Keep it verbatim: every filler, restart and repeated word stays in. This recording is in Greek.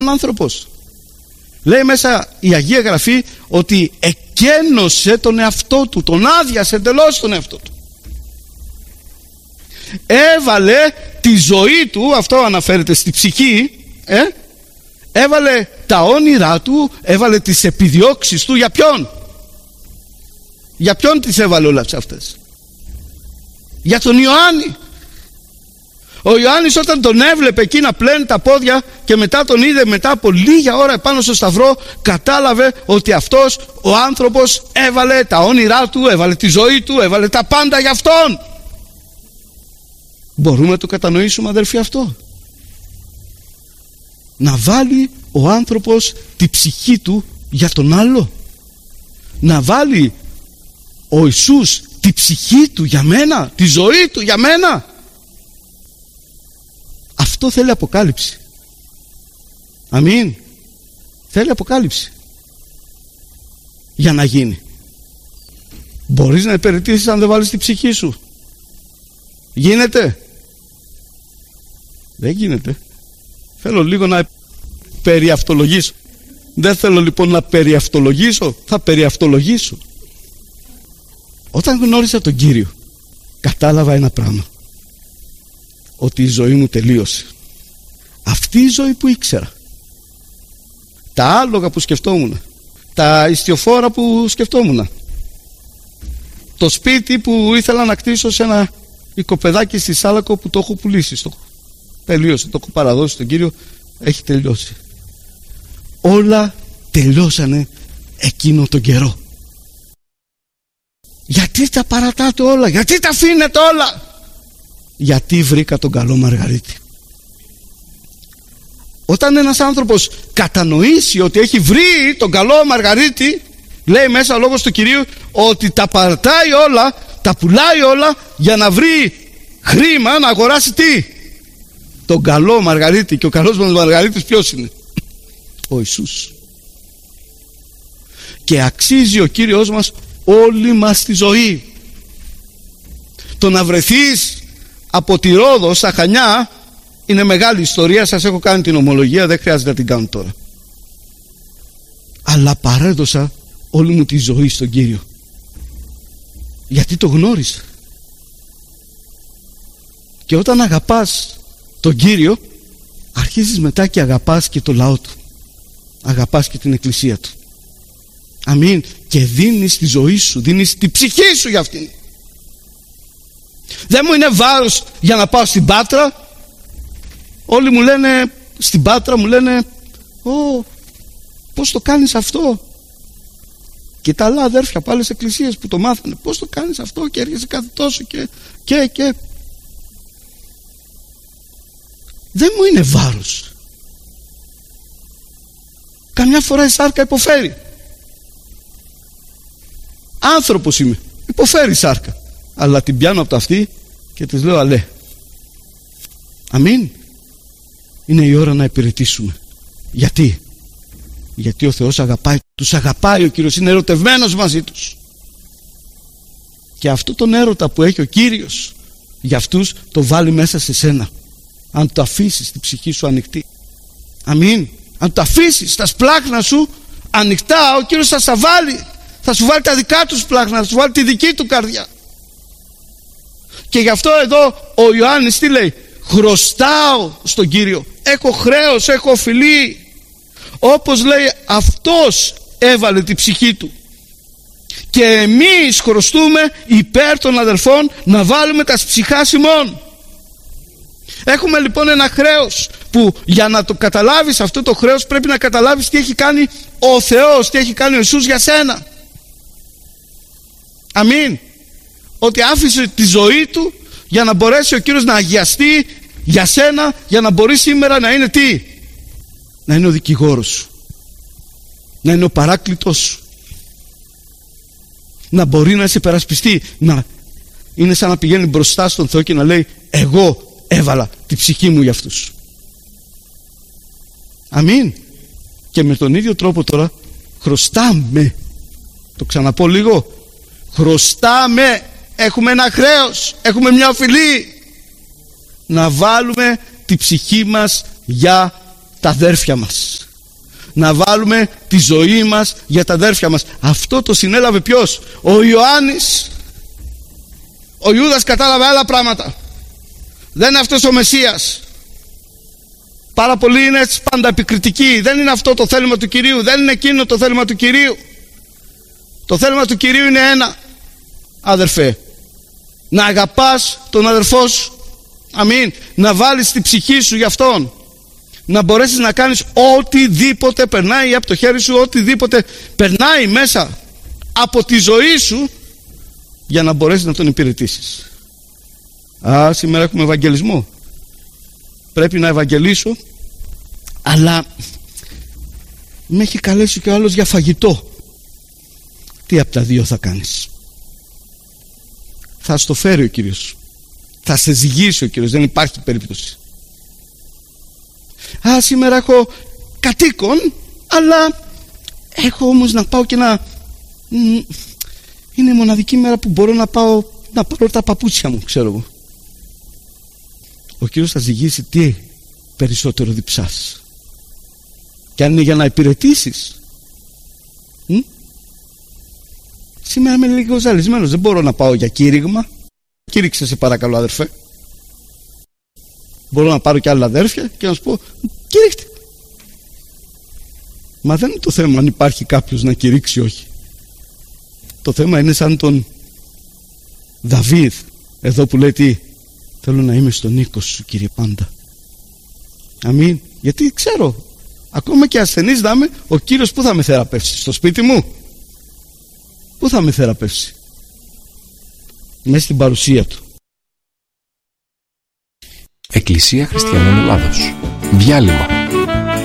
άνθρωπος. Λέει μέσα η Αγία Γραφή ότι εκένωσε τον εαυτό του, τον άδειασε εντελώς τον εαυτό του. Έβαλε τη ζωή του, αυτό αναφέρεται στη ψυχή, ε? έβαλε τα όνειρά του, έβαλε τις επιδιώξεις του. Για ποιον? Για ποιον τις έβαλε όλες αυτές? Για τον Ιωάννη. Ο Ιωάννης όταν τον έβλεπε εκεί να πλένει τα πόδια και μετά τον είδε μετά από λίγα ώρα επάνω στο σταυρό, κατάλαβε ότι αυτός ο άνθρωπος έβαλε τα όνειρά του, έβαλε τη ζωή του, έβαλε τα πάντα για αυτόν. Μπορούμε να το κατανοήσουμε, αδερφοί, αυτό? Να βάλει ο άνθρωπος τη ψυχή του για τον άλλο. Να βάλει ο Ιησούς τη ψυχή του για μένα, τη ζωή του για μένα. Αυτό θέλει αποκάλυψη. Αμήν. Θέλει αποκάλυψη για να γίνει. Μπορείς να υπηρετήσεις αν δεν βάλεις τη ψυχή σου? Γίνεται? Δεν γίνεται. Θέλω λίγο να περιαυτολογήσω. Δεν θέλω λοιπόν να περιαυτολογήσω, θα περιαυτολογήσω. Όταν γνώρισα τον Κύριο, κατάλαβα ένα πράγμα, ότι η ζωή μου τελείωσε. Αυτή η ζωή που ήξερα, τα άλογα που σκεφτόμουν, τα ιστιοφόρα που σκεφτόμουν, το σπίτι που ήθελα να κτίσω σε ένα οικοπεδάκι στη Σάλακο που το έχω πουλήσει, το τελείωσε, το έχω παραδώσει στον Κύριο, έχει τελειώσει. Όλα τελειώσανε εκείνο τον καιρό. Γιατί τα παρατάτε όλα? Γιατί τα αφήνετε όλα? Γιατί βρήκα τον καλό Μαργαρίτη. Όταν ένας άνθρωπος κατανοήσει ότι έχει βρει τον καλό Μαργαρίτη, λέει μέσα ο λόγος του Κυρίου ότι τα παρατάει όλα, τα πουλάει όλα για να βρει χρήμα να αγοράσει τι? Τον καλό Μαργαρίτη. Και ο καλός μας Μαργαρίτης ποιος είναι? Ο Ιησούς. Και αξίζει ο Κύριος μας όλη μας τη ζωή. Το να βρεθείς από τη Ρόδο στα Χανιά είναι μεγάλη ιστορία. Σας έχω κάνει την ομολογία, δεν χρειάζεται να την κάνω τώρα. Αλλά παρέδωσα όλη μου τη ζωή στον Κύριο, γιατί το γνώρισα. Και όταν αγαπάς τον Κύριο, αρχίζεις μετά και αγαπάς και το λαό του, αγαπάς και την εκκλησία του. Αμήν. Και δίνεις τη ζωή σου, δίνεις τη ψυχή σου για αυτήν. Δεν μου είναι βάρος για να πάω στην Πάτρα. Όλοι μου λένε στην Πάτρα, μου λένε «Ω, πώς το κάνεις αυτό?» Και τα άλλα αδέρφια από άλλες εκκλησίες που το μάθανε, πώς το κάνεις αυτό και έρχεσαι κάθε τόσο και και και δεν μου είναι βάρος. Καμιά φορά η σάρκα υποφέρει. Άνθρωπος είμαι, υποφέρει η σάρκα, αλλά την πιάνω από το αυτί και της λέω αλέ. Αμήν. Είναι η ώρα να υπηρετήσουμε. Γιατί? Γιατί ο Θεός αγαπάει, τους αγαπάει, ο Κύριος είναι ερωτευμένος μαζί τους. Και αυτό τον έρωτα που έχει ο Κύριος για αυτούς το βάλει μέσα σε σένα, αν το αφήσεις την ψυχή σου ανοιχτή. Αμήν. Αν το αφήσεις τα σπλάχνα σου ανοιχτά, ο Κύριος θα στα βάλει. Θα σου βάλει τα δικά του σπλάχνα, θα σου βάλει τη δική του καρδιά. Και γι' αυτό εδώ ο Ιωάννης τι λέει? Χρωστάω στον Κύριο, έχω χρέος, έχω οφειλή. Όπως λέει αυτός έβαλε την ψυχή του, και εμείς χρωστούμε υπέρ των αδελφών να βάλουμε τα ψυχάς ημών. Έχουμε λοιπόν ένα χρέος που για να το καταλάβεις αυτό το χρέος πρέπει να καταλάβεις τι έχει κάνει ο Θεός, τι έχει κάνει ο Ιησούς για σένα. Αμήν. Ότι άφησε τη ζωή του για να μπορέσει ο Κύριος να αγιαστεί για σένα, για να μπορεί σήμερα να είναι τι? Να είναι ο δικηγόρος σου, να είναι ο παράκλητος σου, να μπορεί να σε υπερασπιστεί, να είναι σαν να πηγαίνει μπροστά στον Θεό και να λέει εγώ έβαλα τη ψυχή μου για αυτούς. Αμήν. Και με τον ίδιο τρόπο τώρα χρωστάμε, το ξαναπώ λίγο, χρωστάμε, έχουμε ένα χρέος, έχουμε μια οφειλή, να βάλουμε τη ψυχή μας για τα αδέρφια μας. Να βάλουμε τη ζωή μας για τα αδέρφια μας. Αυτό το συνέλαβε ποιος? Ο Ιωάννης. Ο Ιούδας κατάλαβε άλλα πράγματα. Δεν είναι αυτός ο Μεσσίας. Πάρα πολλοί είναι πάντα επικριτικοί. Δεν είναι αυτό το θέλημα του Κυρίου. Δεν είναι εκείνο το θέλημα του Κυρίου. Το θέλημα του Κυρίου είναι ένα, αδερφέ. Να αγαπάς τον αδερφό σου. Αμήν. Να βάλεις την ψυχή σου για αυτόν. Να μπορέσεις να κάνεις οτιδήποτε περνάει από το χέρι σου, οτιδήποτε περνάει μέσα από τη ζωή σου, για να μπορέσεις να τον υπηρετήσεις. Α, σήμερα έχουμε ευαγγελισμό. Πρέπει να ευαγγελίσω, αλλά με έχει καλέσει και ο άλλος για φαγητό. Τι από τα δύο θα κάνεις? Θα στο φέρει ο Κύριος. Θα σε ζυγίσει ο Κύριος. Δεν υπάρχει περίπτωση. Α, σήμερα έχω κατοίκον, αλλά έχω όμως να πάω και να... Είναι η μοναδική μέρα που μπορώ να πάω να πάρω τα παπούτσια μου, ξέρω εγώ. Ο Κύριος θα ζυγίσει τι περισσότερο διψάς. Και αν είναι για να υπηρετήσεις. Μ? Σήμερα είμαι λίγο ζαλισμένος. Δεν μπορώ να πάω για κήρυγμα. Κήρυξε σε παρακαλώ, αδερφέ. Μπορώ να πάρω και άλλα αδέρφια και να σου πω κήρυξτε. Μα δεν είναι το θέμα αν υπάρχει κάποιος να κηρύξει ή όχι. Το θέμα είναι σαν τον Δαβίδ εδώ που λέει τι? Θέλω να είμαι στον οίκο σου, Κύριε, πάντα. Αμήν. Γιατί ξέρω, ακόμα και ασθενής να είμαι, ο Κύριος πού θα με θεραπεύσει? Στο σπίτι μου? Πού θα με θεραπεύσει? Μέσα στην παρουσία του. Εκκλησία Χριστιανών Ελλάδος. Διάλειμμα.